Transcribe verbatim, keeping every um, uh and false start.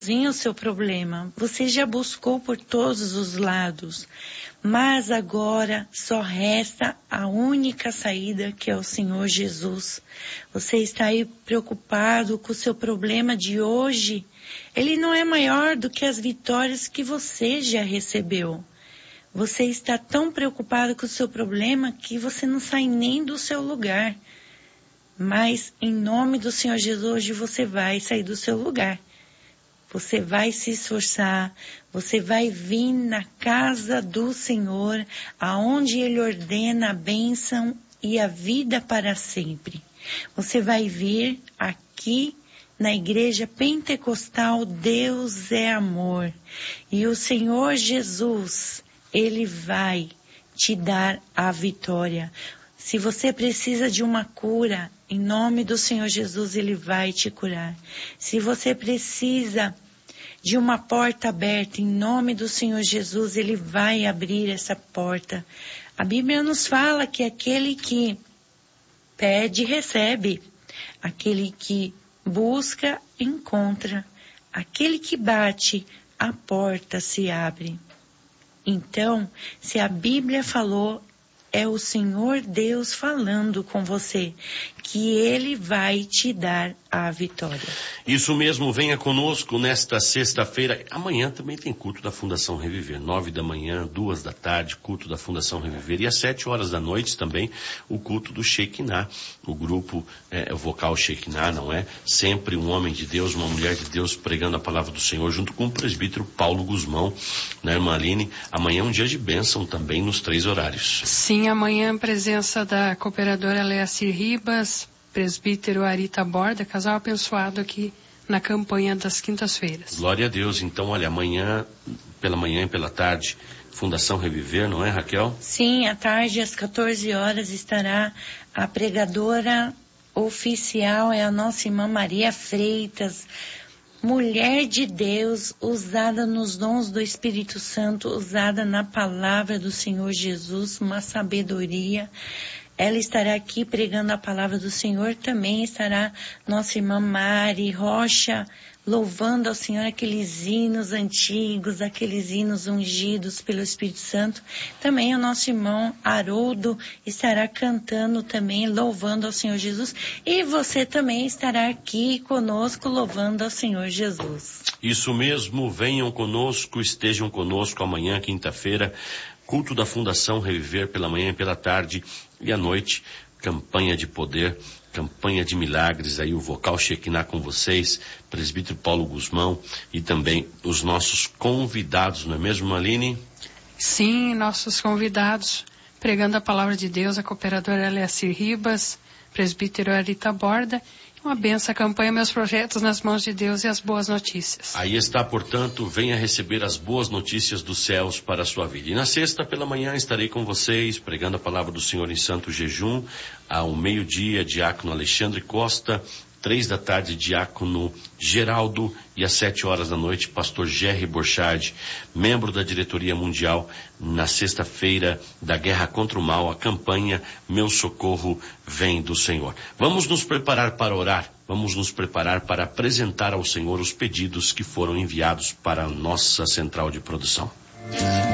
o seu problema. Você já buscou por todos os lados, mas agora só resta a única saída, que é o Senhor Jesus. Você está aí preocupado com o seu problema de hoje? Ele não é maior do que as vitórias que você já recebeu. Você está tão preocupado com o seu problema que você não sai nem do seu lugar. Mas em nome do Senhor Jesus, hoje você vai sair do seu lugar. Você vai se esforçar, você vai vir na casa do Senhor, aonde Ele ordena a bênção e a vida para sempre. Você vai vir aqui na igreja pentecostal, Deus é amor. E o Senhor Jesus, Ele vai te dar a vitória. Se você precisa de uma cura, em nome do Senhor Jesus, Ele vai te curar. Se você precisa de uma porta aberta, em nome do Senhor Jesus, Ele vai abrir essa porta. A Bíblia nos fala que aquele que pede, recebe. Aquele que busca, encontra. Aquele que bate, a porta se abre. Então, se a Bíblia falou, é o Senhor Deus falando com você, que Ele vai te dar a vitória. Isso mesmo, venha conosco nesta sexta-feira. Amanhã também tem culto da Fundação Reviver, nove da manhã, duas da tarde, culto da Fundação Reviver. E às sete horas da noite também o culto do Shekinah, o grupo é, o vocal Shekinah, não é? Sempre um homem de Deus, uma mulher de Deus pregando a palavra do Senhor, junto com o presbítero Paulo Guzmão, né, irmã Aline? Amanhã é um dia de bênção também nos três horários. Sim, amanhã a presença da cooperadora Leacir Ribas, presbítero Arita Borda, casal abençoado aqui na campanha das quintas-feiras. Glória a Deus. Então, olha, amanhã, pela manhã e pela tarde, Fundação Reviver, não é, Raquel? Sim, à tarde, às quatorze horas, estará a pregadora oficial, é a nossa irmã Maria Freitas, mulher de Deus, usada nos dons do Espírito Santo, usada na palavra do Senhor Jesus, uma sabedoria. Ela estará aqui pregando a palavra do Senhor. Também estará nossa irmã Mari Rocha, louvando ao Senhor aqueles hinos antigos, aqueles hinos ungidos pelo Espírito Santo. Também o nosso irmão Haroldo estará cantando também, louvando ao Senhor Jesus. E você também estará aqui conosco, louvando ao Senhor Jesus. Isso mesmo, venham conosco, estejam conosco amanhã, quinta-feira, culto da Fundação Reviver pela manhã e pela tarde, e à noite, campanha de poder, campanha de milagres, aí o vocal Shekinah com vocês, presbítero Paulo Guzmão e também os nossos convidados, não é mesmo, Aline? Sim, nossos convidados, pregando a palavra de Deus, a cooperadora Leacir Ribas, presbítero Arita Borda. Uma benção, a campanha Meus Projetos nas Mãos de Deus e as Boas Notícias. Aí está, portanto, venha receber as boas notícias dos céus para a sua vida. E na sexta pela manhã estarei com vocês, pregando a palavra do Senhor em santo jejum, ao meio-dia, diácono Alexandre Costa, três da tarde, diácono Geraldo, e às sete horas da noite, pastor Jerry Borchardt, membro da diretoria mundial, na sexta-feira da guerra contra o mal, a campanha Meu Socorro Vem do Senhor. Vamos nos preparar para orar, vamos nos preparar para apresentar ao Senhor os pedidos que foram enviados para a nossa central de produção.